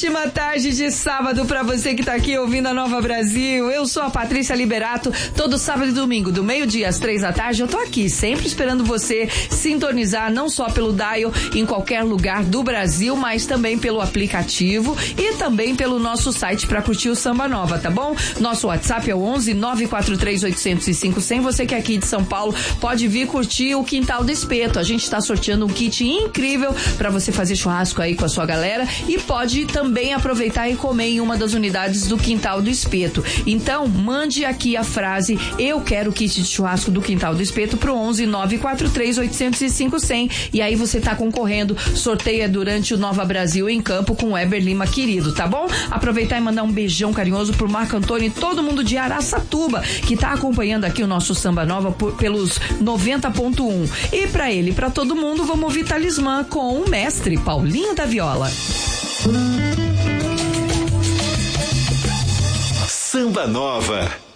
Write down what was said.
ótima tarde de sábado pra você que tá aqui ouvindo a Nova Brasil. Eu sou a Patrícia Liberato. Todo sábado e domingo, do meio-dia às 3 da tarde, eu tô aqui, sempre esperando você sintonizar, não só pelo dial em qualquer lugar do Brasil, mas também pelo aplicativo e também pelo nosso site pra curtir o Samba Nova, tá bom? Nosso WhatsApp é o 11 943 805 100. Você que é aqui de São Paulo pode vir curtir o Quintal do Espeto. A gente tá sorteando um kit incrível pra você fazer churrasco aí com a sua galera e pode também aproveitar e comer em uma das unidades do Quintal do Espeto. Então, mande aqui a frase "Eu quero kit de churrasco do Quintal do Espeto" pro 11 943 805 100 e aí você tá concorrendo. Sorteia durante o Nova Brasil em Campo com o Weber Lima querido, tá bom? Aproveitar e mandar um beijão carinhoso pro Marco Antônio e todo mundo de Araçatuba que tá acompanhando aqui o nosso Samba Nova pelos 90.1. E pra ele e pra todo mundo, vamos ouvir Talismã com o mestre Paulinho da Viola. Samba Nova.